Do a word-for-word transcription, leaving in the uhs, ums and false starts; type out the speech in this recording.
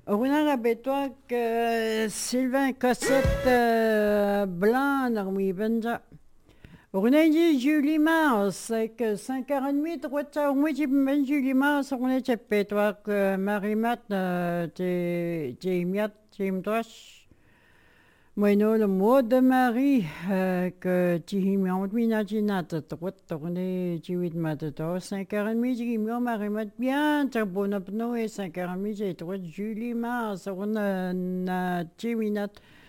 On a rabetoa que Sylvain Cossette euh, Blanc, Narmi Benja. On a dit Julie Mars, c'est que cinq heures trente, droit ça, moi j'ai ben Julie Mars, on a chepé toi que Marie-Mat, t'es, t'es miat, t'es m'toche. Moi non, le mot de Marie, euh, que tu m'as envie d'imaginer, droit, on est, tu huit matins, cinq heures trente, j'ai mis Marie-Mat bien, t'as bon apno et cinq heures trente, j'ai droit Julie Mars, on a, na, tu minutes.